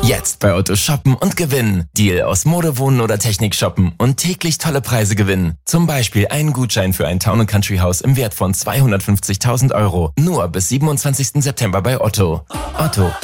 Jetzt bei Otto shoppen und gewinnen. Deal aus Mode, Wohnen oder Technik shoppen und täglich tolle Preise gewinnen. Zum Beispiel einen Gutschein für ein Town & Country Haus im Wert von 250.000 €. Nur bis 27. September bei Otto. Otto.